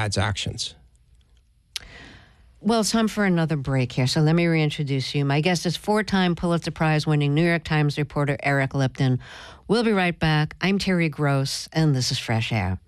dad's actions. Well, it's time for another break here, so let me reintroduce you. My guest is 4-time Pulitzer Prize-winning New York Times reporter Eric Lipton. We'll be right back. I'm Terry Gross, and this is Fresh Air.